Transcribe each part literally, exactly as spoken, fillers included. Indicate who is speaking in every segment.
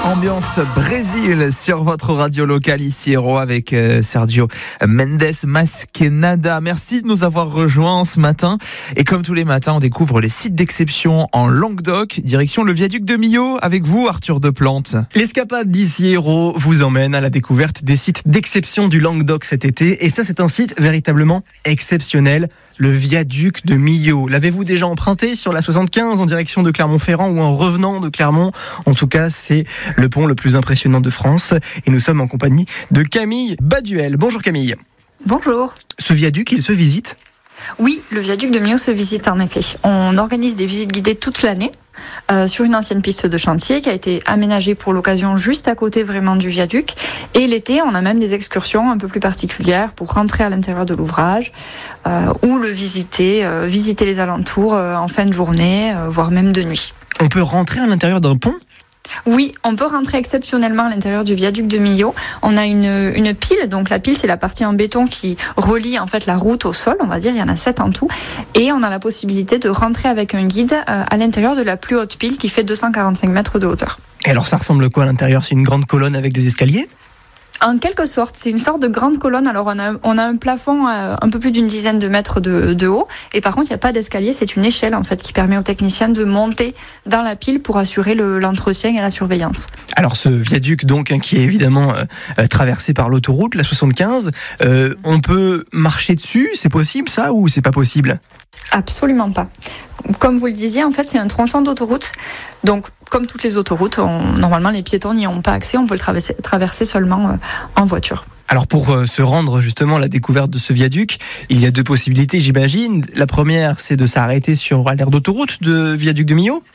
Speaker 1: Ambiance Brésil sur votre radio locale ici Héros avec euh, Sergio Mendes Masquenada. Merci de nous avoir rejoints ce matin. Et comme tous les matins, on découvre les sites d'exception en Languedoc, direction le viaduc de Millau avec vous Arthur Deplante.
Speaker 2: L'escapade d'ici Héros vous emmène à la découverte des sites d'exception du Languedoc cet été. Et ça, c'est un site véritablement exceptionnel. Le viaduc de Millau. L'avez-vous déjà emprunté sur la soixante-quinze en direction de Clermont-Ferrand ou en revenant de Clermont? En tout cas, c'est le pont le plus impressionnant de France. Et nous sommes en compagnie de Camille Baduel. Bonjour Camille.
Speaker 3: Bonjour.
Speaker 2: Ce viaduc, il se visite ?
Speaker 3: Oui, le viaduc de Millau se visite en effet. On organise des visites guidées toute l'année euh, sur une ancienne piste de chantier qui a été aménagée pour l'occasion juste à côté vraiment du viaduc. Et l'été, on a même des excursions un peu plus particulières pour rentrer à l'intérieur de l'ouvrage euh, ou le visiter, euh, visiter les alentours euh, en fin de journée, euh, voire même de nuit.
Speaker 2: On peut rentrer à l'intérieur d'un pont ?
Speaker 3: Oui, on peut rentrer exceptionnellement à l'intérieur du viaduc de Millau. On a une, une pile, donc la pile c'est la partie en béton qui relie en fait la route au sol, on va dire, il y en a sept en tout. Et on a la possibilité de rentrer avec un guide euh, à l'intérieur de la plus haute pile qui fait deux cent quarante-cinq mètres de hauteur.
Speaker 2: Et alors ça ressemble à quoi à l'intérieur ? C'est une grande colonne avec des escaliers ?
Speaker 3: En quelque sorte, c'est une sorte de grande colonne. Alors on a, on a un plafond euh, un peu plus d'une dizaine de mètres de, de haut. Et par contre, il n'y a pas d'escalier. C'est une échelle en fait qui permet aux techniciens de monter dans la pile pour assurer le, l'entretien et la surveillance.
Speaker 2: Alors ce viaduc donc hein, qui est évidemment euh, traversé par l'autoroute, la soixante-quinze, euh, on peut marcher dessus, c'est possible ça ou c'est pas possible ?
Speaker 3: Absolument pas. Comme vous le disiez, en fait, c'est un tronçon d'autoroute. Donc, comme toutes les autoroutes, on, normalement, les piétons n'y ont pas accès. On peut le traverser, traverser seulement euh, en voiture.
Speaker 2: Alors, pour euh, se rendre justement à la découverte de ce viaduc, il y a deux possibilités, j'imagine. La première, c'est de s'arrêter sur l'aire d'autoroute de viaduc de Millau.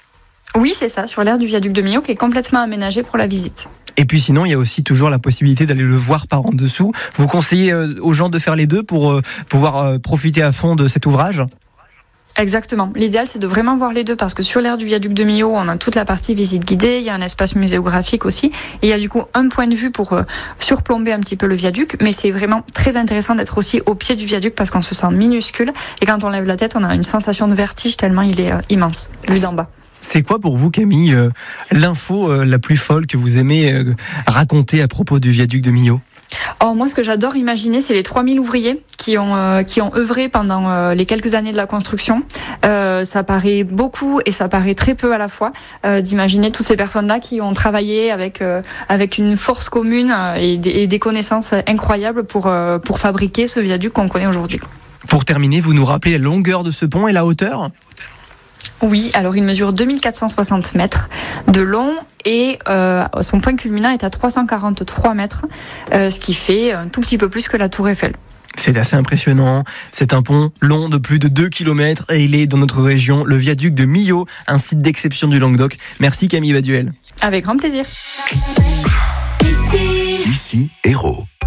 Speaker 3: Oui, c'est ça, sur l'aire du viaduc de Millau qui est complètement aménagé pour la visite.
Speaker 2: Et puis sinon, il y a aussi toujours la possibilité d'aller le voir par en dessous. Vous conseillez euh, aux gens de faire les deux pour euh, pouvoir euh, profiter à fond de cet ouvrage ?
Speaker 3: Exactement. L'idéal, c'est de vraiment voir les deux parce que sur l'aire du viaduc de Millau, on a toute la partie visite guidée, il y a un espace muséographique aussi et il y a du coup un point de vue pour euh, surplomber un petit peu le viaduc, mais c'est vraiment très intéressant d'être aussi au pied du viaduc parce qu'on se sent minuscule et quand on lève la tête, on a une sensation de vertige tellement il est euh, immense, vu d'en bas.
Speaker 2: C'est quoi pour vous, Camille, euh, l'info euh, la plus folle que vous aimez euh, raconter à propos du viaduc de Millau ?
Speaker 3: Oh, moi, ce que j'adore imaginer, c'est les trois mille ouvriers qui ont, euh, qui ont œuvré pendant euh, les quelques années de la construction. Euh, ça paraît beaucoup et ça paraît très peu à la fois euh, d'imaginer toutes ces personnes-là qui ont travaillé avec, euh, avec une force commune euh, et, des, et des connaissances incroyables pour, euh, pour fabriquer ce viaduc qu'on connaît aujourd'hui.
Speaker 2: Pour terminer, vous nous rappelez la longueur de ce pont et la hauteur ?
Speaker 3: Oui, alors il mesure deux mille quatre cent soixante mètres de long et euh, son point culminant est à trois cent quarante-trois mètres, euh, ce qui fait un tout petit peu plus que la Tour Eiffel.
Speaker 2: C'est assez impressionnant. C'est un pont long de plus de deux kilomètres et il est dans notre région, le viaduc de Millau, un site d'exception du Languedoc. Merci Camille Baduel.
Speaker 3: Avec grand plaisir.
Speaker 4: Ici, Ici Héros.